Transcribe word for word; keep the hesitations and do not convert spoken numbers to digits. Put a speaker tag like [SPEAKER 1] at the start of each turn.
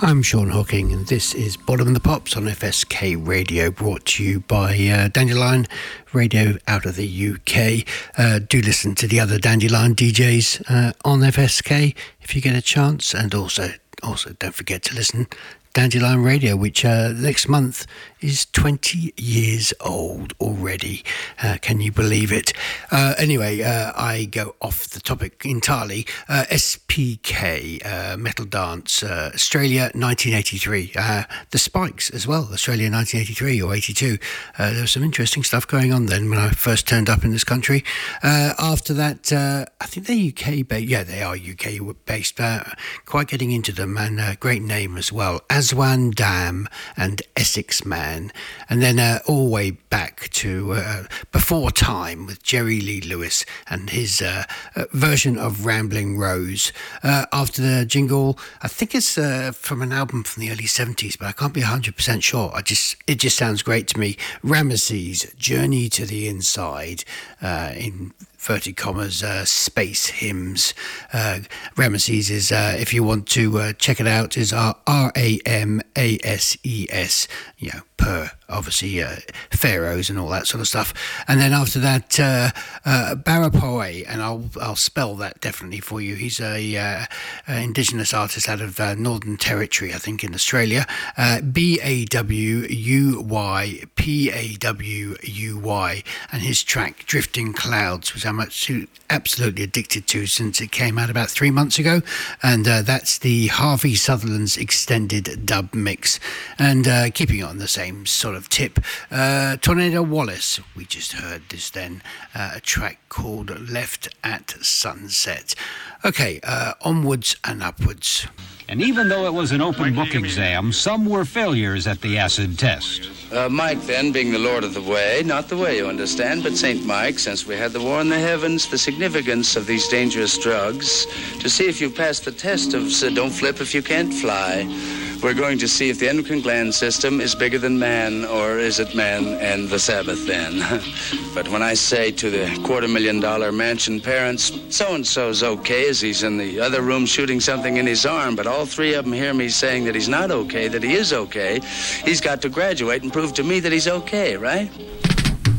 [SPEAKER 1] I'm Sean Hawking, and this is Bottom of the Pops on F S K Radio, brought to you by uh, Dandelion Radio out of the U K. Uh, do listen to the other Dandelion D Js uh, on F S K if you get a chance, and also, also don't forget to listen Dandelion Radio, which uh, next month is twenty years old already. Uh, can you believe it? Uh, anyway, uh, I go off the topic entirely. Uh, S P K, uh, Metal Dance, uh, Australia nineteen eighty-three. Uh, the Spikes as well, Australia nineteen eighty-three or eighty-two. Uh, there was some interesting stuff going on then when I first turned up in this country. Uh, after that, uh, I think they're U K based. Yeah, they are U K based. Uh, quite getting into them, and a great name as well. Aswan Dam and Essex Man. And then uh, all the way back to uh, Before Time with Jerry Lee Lewis and his uh, uh, version of Rambling Rose. Uh, after the jingle, I think it's uh, from an album from the early seventies, but I can't be one hundred percent sure. I just It just sounds great to me. Ramesses, Journey to the Inside, uh, in inverted commas, uh, space hymns. Uh, Ramesses is, uh, if you want to uh, check it out, is R A M A S E S, you know, per, obviously, uh, pharaohs and all that sort of stuff. And then after that, uh, uh, Barapoe, and I'll I'll spell that definitely for you. He's a uh, uh, indigenous artist out of uh, Northern Territory, I think, in Australia. Uh, B A W U Y P A W U Y, and his track Drifting Clouds was I'm absolutely addicted to since it came out about three months ago, and uh, that's the Harvey Sutherland's extended dub mix. And uh, keeping on the same sort of tip, uh, Tornado Wallace, we just heard this then, uh, a track called Left at Sunset. Okay, uh, onwards and upwards.
[SPEAKER 2] And even though it was an open book exam, some were failures at the acid test.
[SPEAKER 3] Uh, Mike, then, being the Lord of the Way, not the way, you understand, but Saint Mike, since we had the war in the heavens, the significance of these dangerous drugs, to see if you pass the test of uh, don't flip if you can't fly. We're going to see if the endocrine gland system is bigger than man, or is it man and the Sabbath then? But when I say to the quarter million dollar mansion parents, so-and-so's okay as he's in the other room shooting something in his arm, but all three of them hear me saying that he's not okay, that he is okay, he's got to graduate and prove to me that he's okay, right?